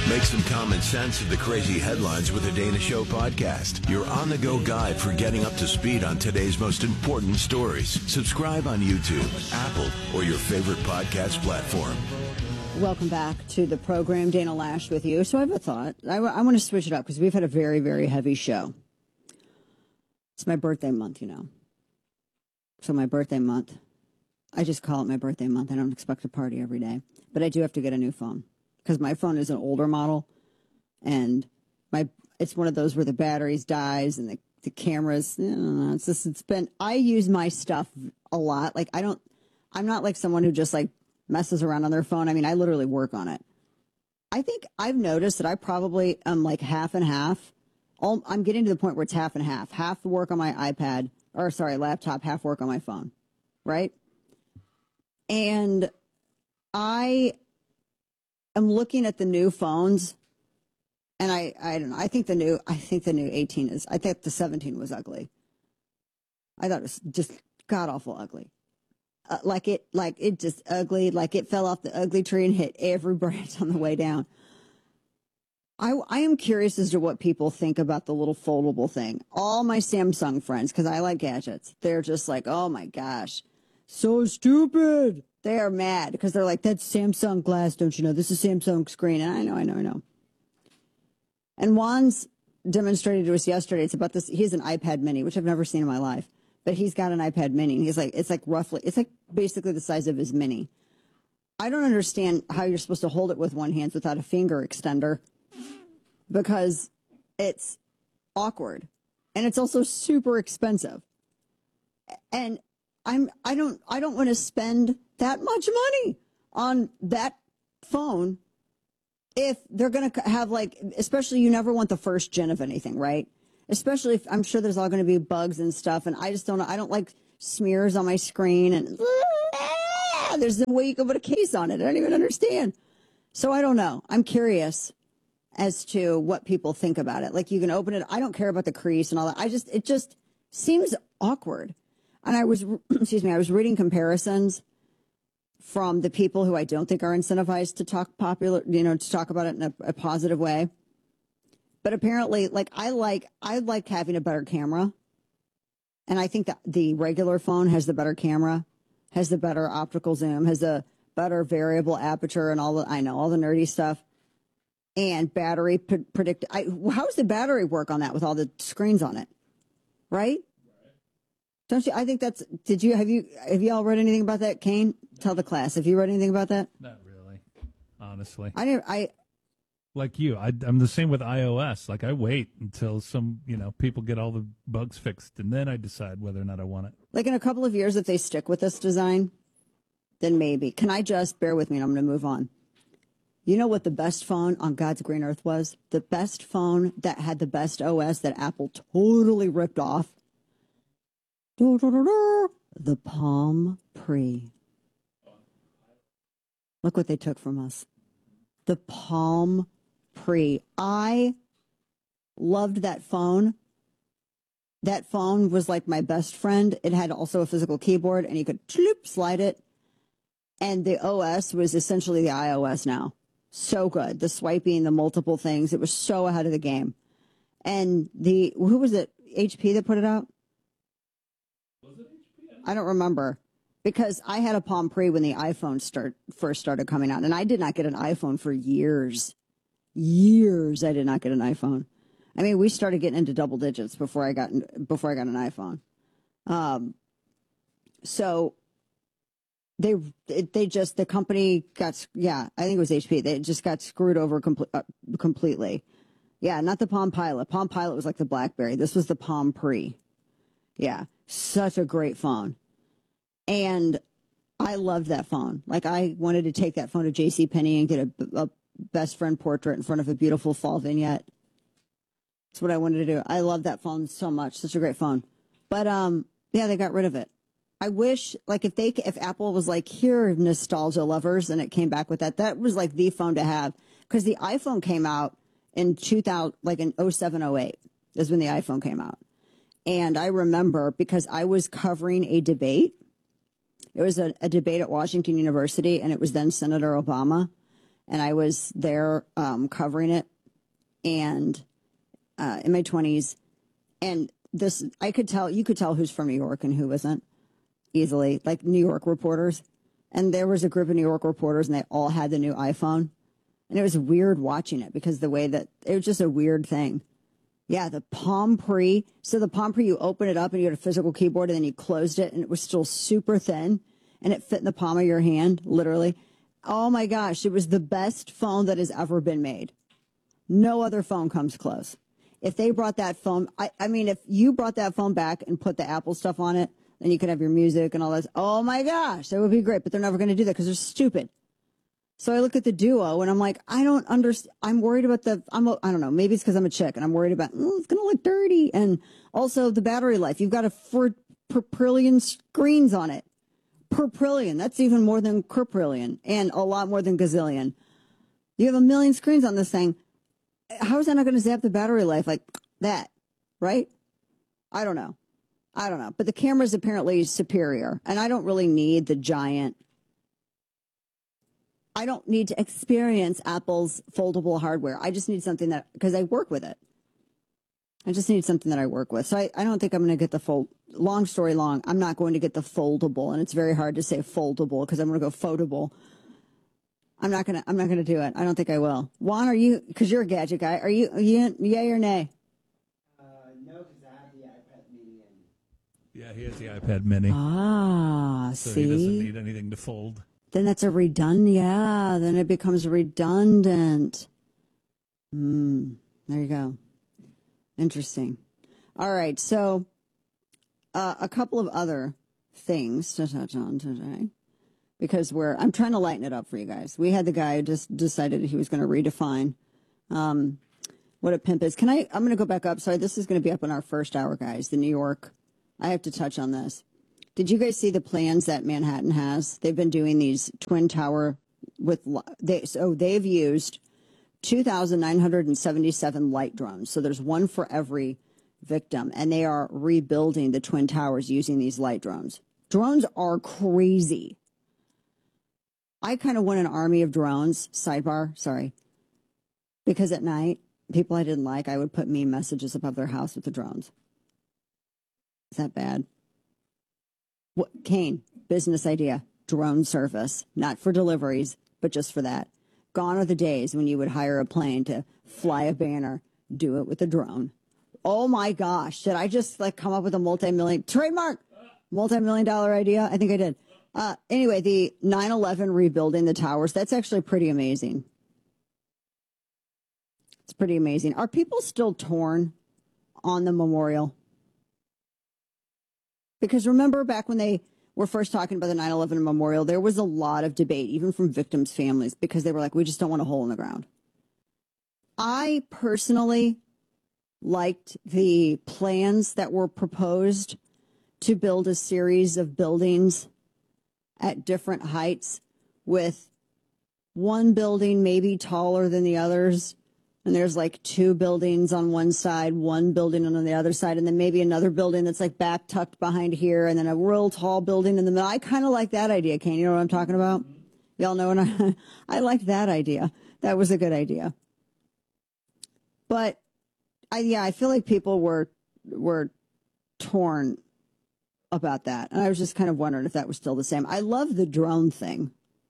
Make some common sense of the crazy headlines with the Dana Show podcast. Your on-the-go guide for getting up to speed on today's most important stories. Subscribe on YouTube, Apple, or your favorite podcast platform. Welcome back to the program. Dana Lash with you. So I have a thought. I want to switch it up because we've had a very, very heavy show. It's my birthday month, you know. So my birthday month, I just call it my birthday month. I don't expect a party every day. But I do have to get a new phone because my phone is an older model. And it's one of those where the batteries dies and the cameras, I use my stuff a lot. Like I'm not like someone who just like messes around on their phone. I mean, I literally work on it. I think I've noticed that I probably am like half and half. I'm getting to the point where it's half and half. Half work on my laptop, half work on my phone. Right? And I am looking at the new phones, and I don't know. I think the new 18 is. I think the 17 was ugly. I thought it was just god awful ugly. Like it just ugly. Like it fell off the ugly tree and hit every branch on the way down. I am curious as to what people think about the little foldable thing. All my Samsung friends, because I like gadgets, they're just like, oh my gosh, so stupid. They are mad because they're like, that's Samsung glass, don't you know? This is Samsung screen. And I know. And Juan's demonstrated to us yesterday. It's about this. He has an iPad mini, which I've never seen in my life. But he's got an iPad mini. And he's like, it's like basically the size of his mini. I don't understand how you're supposed to hold it with one hand without a finger extender because it's awkward. And it's also super expensive. And I don't want to spend that much money on that phone if they're going to have especially you never want the first gen of anything, right? Especially if I'm sure there's all going to be bugs and stuff. And I just don't know. I don't like smears on my screen and there's no way you can put a case on it. I don't even understand. So I don't know. I'm curious as to what people think about it. Like you can open it. I don't care about the crease and all that. It just seems awkward. And I was reading comparisons from the people who I don't think are incentivized to talk to talk about it in a positive way. But apparently, I like having a better camera. And I think that the regular phone has the better camera, has the better optical zoom, has a better variable aperture and all the nerdy stuff. And battery how's the battery work on that with all the screens on it? Right? Don't you? I think have you all read anything about that, Kane? Tell the class. Have you read anything about that? Not really, honestly. Like you, I'm the same with iOS. Like I wait until some, people get all the bugs fixed, and then I decide whether or not I want it. Like in a couple of years, if they stick with this design, then maybe. Can I just bear with me? And I'm going to move on. You know what the best phone on God's green earth was? The best phone that had the best OS that Apple totally ripped off. The Palm Pre. Look what they took from us. The Palm Pre. I loved that phone. That phone was like my best friend. It had also a physical keyboard, and you could slide it. And the OS was essentially the iOS now. So good. The swiping, the multiple things. It was so ahead of the game. And who was it? HP that put it out? Was it HP? I don't remember. Because I had a Palm Pre when the iPhone first started coming out. And I did not get an iPhone for years. Years I did not get an iPhone. I mean, we started getting into double digits before I got an iPhone. So the company got, I think it was HP. They just got screwed over completely. Yeah, not the Palm Pilot. Palm Pilot was like the BlackBerry. This was the Palm Pre. Yeah, such a great phone. And I loved that phone. Like I wanted to take that phone to JCPenney and get a best friend portrait in front of a beautiful fall vignette. That's what I wanted to do. I love that phone so much. Such a great phone. But they got rid of it. I wish if Apple was like, here, nostalgia lovers, and it came back with that was like the phone to have, because the iPhone came out in 2000, like in 07, 08 is when the iPhone came out. And I remember because I was covering a debate. It was a debate at Washington University, and it was then Senator Obama. and I was there covering it, and in my 20s, and this you could tell who's from New York and who wasn't easily, like New York reporters. And there was a group of New York reporters, and they all had the new iPhone. And it was weird watching it because the way that it was just a weird thing. Yeah, the Palm Pre. So the Palm Pre, you open it up and you had a physical keyboard, and then you closed it, and it was still super thin, and it fit in the palm of your hand, literally. Oh my gosh, it was the best phone that has ever been made. No other phone comes close. If they brought that phone, I mean, if you brought that phone back and put the Apple stuff on it, then you could have your music and all that. Oh my gosh, that would be great. But they're never going to do that because they're stupid. So I look at the Duo and I'm like, I don't understand. I'm worried about I don't know. Maybe it's because I'm a chick and I'm worried about, it's going to look dirty. And also the battery life. You've got per trillion screens on it. Per trillion. That's even more than quadrillion and a lot more than gazillion. You have 1 million screens on this thing. How is that not going to zap the battery life like that? Right? I don't know. But the camera is apparently superior. And I don't really need the giant. I don't need to experience Apple's foldable hardware. I just need something that, because I work with it. I just need something that I work with. So I don't think I'm going to get the long story long, I'm not going to get the foldable. And it's very hard to say foldable because I'm going to go foldable. I'm not going to do it. I don't think I will. Juan, because you're a gadget guy, are you yay or nay? No, because I have the iPad mini. Yeah, he has the iPad mini. So he doesn't need anything to fold. Then that's a then it becomes redundant. There you go. Interesting. All right. So a couple of other things to touch on today because I'm trying to lighten it up for you guys. We had the guy who just decided he was going to redefine what a pimp is. I'm going to go back up. Sorry, this is going to be up in our first hour, guys. The New York. I have to touch on this. Did you guys see the plans that Manhattan has? They've been doing these twin tower they've used 2,977 light drones. So there's one for every victim, and they are rebuilding the twin towers using these light drones. Drones are crazy. I kind of want an army of drones, sidebar, sorry, because at night, people I didn't like, I would put mean messages above their house with the drones. Is that bad? What, Kane, business idea, drone service, not for deliveries, but just for that. Gone are the days when you would hire a plane to fly a banner, do it with a drone. Oh my gosh, did I just come up with a multi-million dollar idea? I think I did. Anyway, the 9/11 rebuilding the towers, that's actually pretty amazing. It's pretty amazing. Are people still torn on the memorial? Because remember back when they were first talking about the 9/11 memorial, there was a lot of debate, even from victims' families, because they were like, we just don't want a hole in the ground. I personally liked the plans that were proposed to build a series of buildings at different heights with one building maybe taller than the others. And there's two buildings on one side, one building on the other side, and then maybe another building that's back tucked behind here, and then a real tall building in the middle. I kind of like that idea, Kane. You know what I'm talking about? Y'all know what I like that idea. That was a good idea. But I feel like people were torn about that. And I was just kind of wondering if that was still the same. I love the drone thing.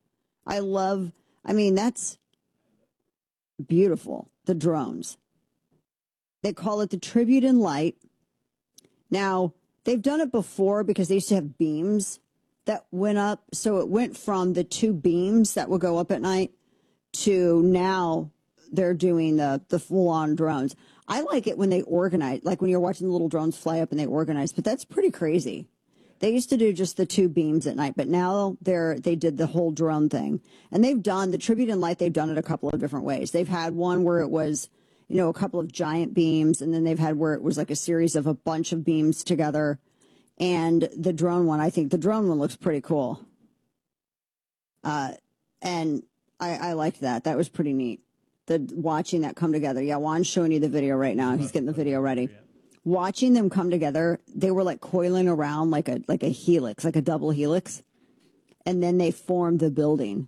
That's beautiful. The drones. They call it the Tribute in Light. Now, they've done it before because they used to have beams that went up. So it went from the two beams that would go up at night to now they're doing the full-on drones. I like it when they organize, like when you're watching the little drones fly up and they organize, but that's pretty crazy. They used to do just the two beams at night, but now they did the whole drone thing. And they've done the Tribute in Light. They've done it a couple of different ways. They've had one where it was, a couple of giant beams, and then they've had where it was a series of a bunch of beams together. And the drone one, I think the drone one looks pretty cool. And I liked that. That was pretty neat. Watching that come together. Yeah, Juan's showing you the video right now. He's getting the video ready. Watching them come together, they were coiling around like a helix, like a double helix. And then they formed the building.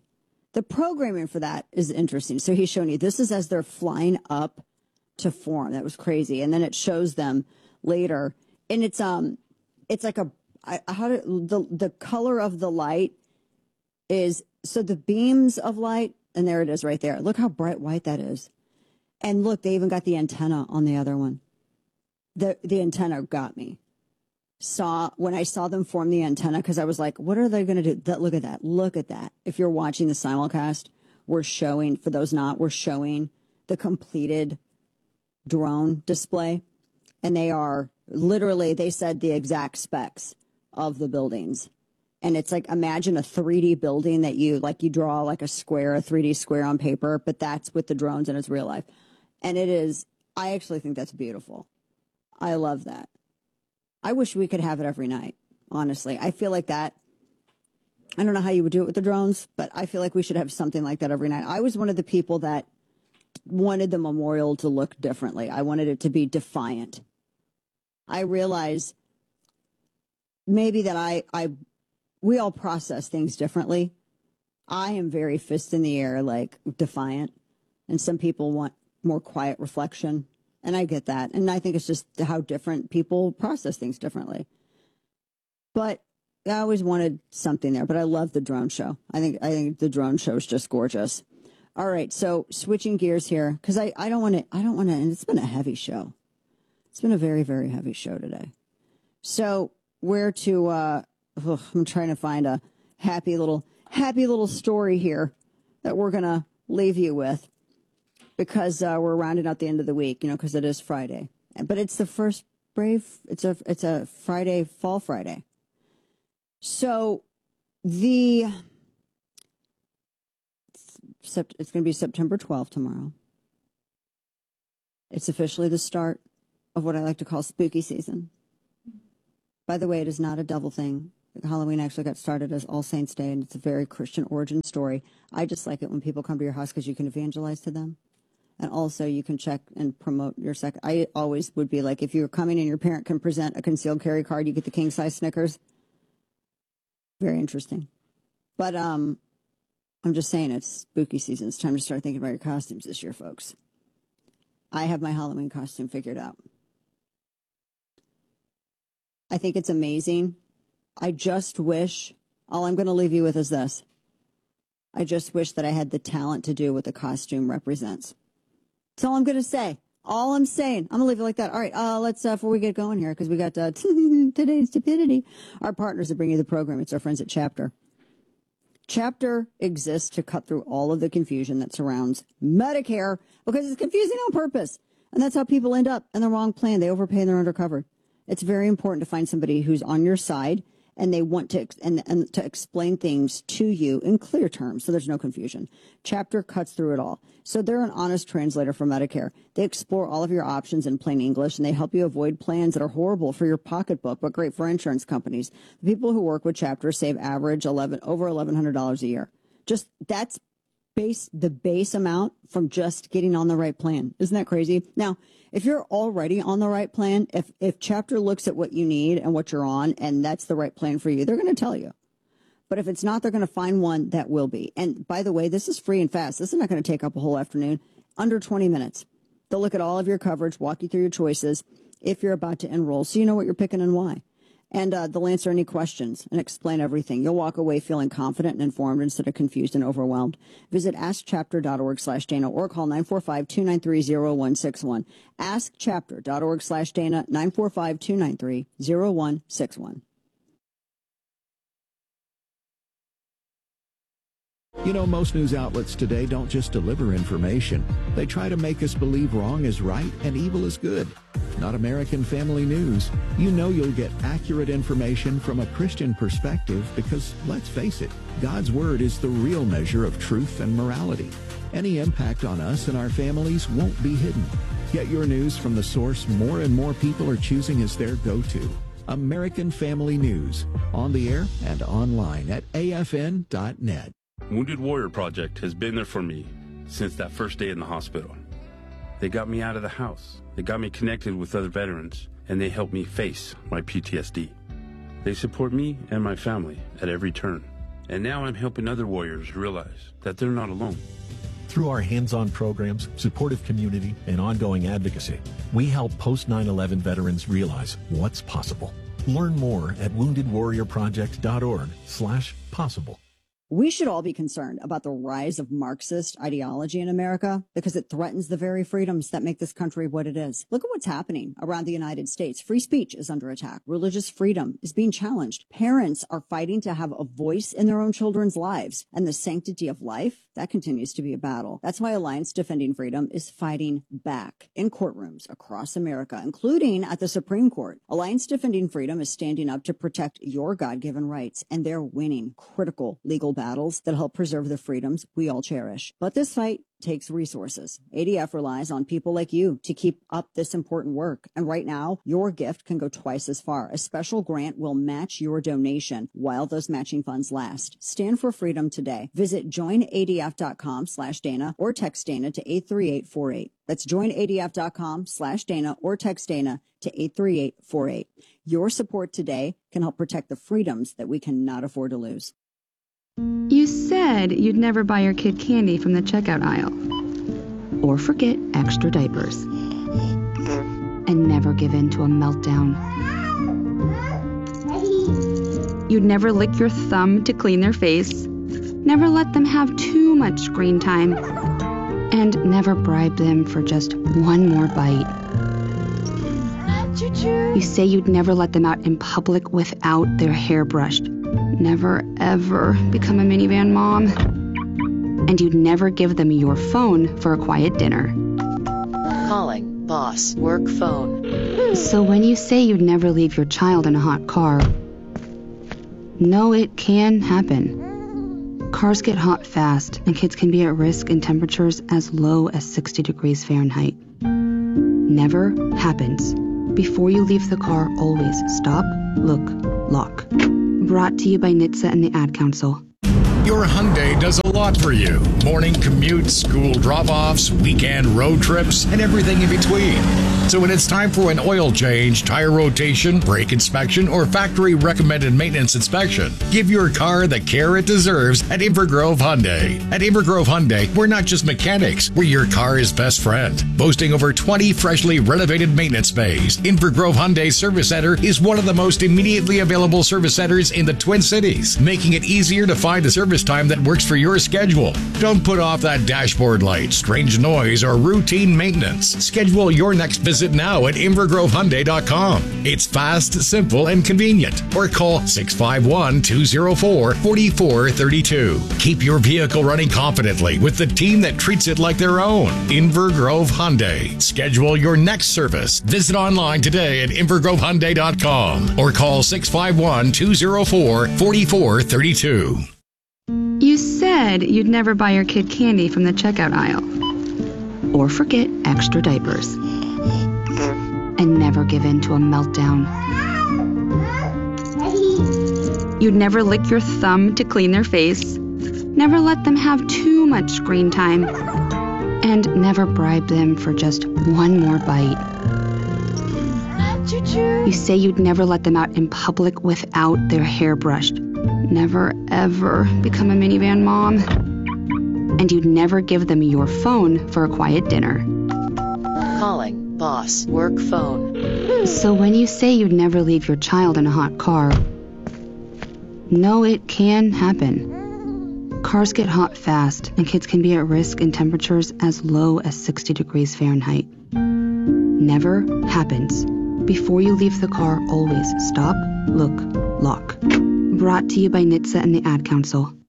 The programming for that is interesting. So he's showing you this is as they're flying up to form. That was crazy. And then it shows them later, and it's like the color of the light is, so the beams of light, and there it is right there. Look how bright white that is. And look, they even got the antenna on the other one. The antenna got me. When I saw them form the antenna, because I was like, what are they going to do? Look at that. Look at that. If you're watching the simulcast, we're showing the completed drone display. And they are literally, they said the exact specs of the buildings. And it's like, imagine a 3D building that you draw like a 3D square on paper, but that's with the drones and it's real life. And it is, I actually think that's beautiful. I love that. I wish we could have it every night, honestly. I feel like that, I don't know how you would do it with the drones, but I feel like we should have something like that every night. I was one of the people that wanted the memorial to look differently. I wanted it to be defiant. I realize maybe that we all process things differently. I am very fist in the air, like defiant, and some people want more quiet reflection. And I get that. And I think it's just how different people process things differently. But I always wanted something there. But I love the drone show. I think the drone show is just gorgeous. All right. So switching gears here, because I don't want to, and it's been a heavy show. It's been a very, very heavy show today. So I'm trying to find a happy little story here that we're going to leave you with. Because we're rounding out the end of the week, because it is Friday. But it's the first it's a Friday, Fall Friday. So it's going to be September 12th tomorrow. It's officially the start of what I like to call spooky season. By the way, it is not a double thing. Halloween actually got started as All Saints Day, and it's a very Christian origin story. I just like it when people come to your house because you can evangelize to them. And also, you can check and promote your second. I always would be like, if you're coming and your parent can present a concealed carry card, you get the king size Snickers. Very interesting. But I'm just saying, it's spooky season. It's time to start thinking about your costumes this year, folks. I have my Halloween costume figured out. I think it's amazing. I just wish, all I'm going to leave you with is this. I just wish that I had the talent to do what the costume represents. That's all I'm going to say. All I'm saying. I'm going to leave it like that. All right, let's, before we get going here, because we got today's stupidity. Our partners that bring you the program. It's our friends at Chapter. Chapter exists to cut through all of the confusion that surrounds Medicare because it's confusing on purpose. And that's how people end up in the wrong plan. They overpay and they're undercovered. It's very important to find somebody who's on your side and they want to and to explain things to you in clear terms so there's no confusion. Chapter cuts through it all. So they're an honest translator for Medicare. They explore all of your options in plain English, and they help you avoid plans that are horrible for your pocketbook but great for insurance companies. The people who work with Chapter save average over $1,100 a year. Just that's the base amount from just getting on the right plan. Isn't that crazy? Now, if you're already on the right plan, if Chapter looks at what you need and what you're on, and that's the right plan for you, they're going to tell you. But if it's not, they're going to find one that will be. And by the way, this is free and fast. This is not going to take up a whole afternoon. Under 20 minutes. They'll look at all of your coverage, walk you through your choices if you're about to enroll, so you know what you're picking and why. And they'll answer any questions and explain everything. You'll walk away feeling confident and informed instead of confused and overwhelmed. Visit askchapter.org/Dana or call 945-293-0161. Askchapter.org/Dana, 945-293-0161. You know, most news outlets today don't just deliver information. They try to make us believe wrong is right and evil is good. Not American Family News. You know you'll get accurate information from a Christian perspective because, let's face it, God's Word is the real measure of truth and morality. Any impact on us and our families won't be hidden. Get your news from the source more and more people are choosing as their go-to. American Family News. On the air and online at afn.net. Wounded Warrior Project has been there for me since that first day in the hospital. They got me out of the house. They got me connected with other veterans, and they helped me face my PTSD. They support me and my family at every turn. And now I'm helping other warriors realize that they're not alone. Through our hands-on programs, supportive community, and ongoing advocacy, we help post-9/11 veterans realize what's possible. Learn more at woundedwarriorproject.org/possible. We should all be concerned about the rise of Marxist ideology in America because it threatens the very freedoms that make this country what it is. Look at what's happening around the United States. Free speech is under attack. Religious freedom is being challenged. Parents are fighting to have a voice in their own children's lives. And the sanctity of life, that continues to be a battle. That's why Alliance Defending Freedom is fighting back in courtrooms across America, including at the Supreme Court. Alliance Defending Freedom is standing up to protect your God-given rights, and they're winning critical legal battles that help preserve the freedoms we all cherish. But this fight takes resources. ADF relies on people like you to keep up this important work. And right now, your gift can go twice as far. A special grant will match your donation while those matching funds last. Stand for freedom today. Visit joinadf.com/Dana or text Dana to 83848. That's joinadf.com/Dana or text Dana to 83848. Your support today can help protect the freedoms that we cannot afford to lose. You said you'd never buy your kid candy from the checkout aisle. Or forget extra diapers. And never give in to a meltdown. You'd never lick your thumb to clean their face. Never let them have too much screen time. And never bribe them for just one more bite. You say you'd never let them out in public without their hair brushed. Never, ever become a minivan mom. And you'd never give them your phone for a quiet dinner. Calling boss work phone. So when you say you'd never leave your child in a hot car, no, it can happen. Cars get hot fast, and kids can be at risk in temperatures as low as 60 degrees Fahrenheit. Never happens. Before you leave the car, always stop, look, lock. Brought to you by NHTSA and the Ad Council. Your Hyundai does a lot for you. Morning commutes, school drop-offs, weekend road trips, and everything in between. So when it's time for an oil change, tire rotation, brake inspection, or factory-recommended maintenance inspection, give your car the care it deserves at Invergrove Hyundai. At Invergrove Hyundai, we're not just mechanics, we're your car's best friend. Boasting over 20 freshly renovated maintenance bays, Invergrove Hyundai Service Center is one of the most immediately available service centers in the Twin Cities, making it easier to find a service time that works for your schedule. Don't put off that dashboard light, strange noise, or routine maintenance. Schedule your next visit now at InvergroveHyundai.com. It's fast, simple, and convenient. Or call 651-204-4432. Keep your vehicle running confidently with the team that treats it like their own. Invergrove Hyundai. Schedule your next service. Visit online today at InvergroveHyundai.com or call 651-204-4432. You said you'd never buy your kid candy from the checkout aisle. Or forget extra diapers. And never give in to a meltdown. You'd never lick your thumb to clean their face. Never let them have too much screen time. And never bribe them for just one more bite. You say you'd never let them out in public without their hair brushed. Never, ever become a minivan mom. And you'd never give them your phone for a quiet dinner. Calling boss work phone. So when you say you'd never leave your child in a hot car, no, it can happen. Cars get hot fast, and kids can be at risk in temperatures as low as 60 degrees Fahrenheit. Never happens. Before you leave the car, always stop, look, lock. Brought to you by NHTSA and the Ad Council.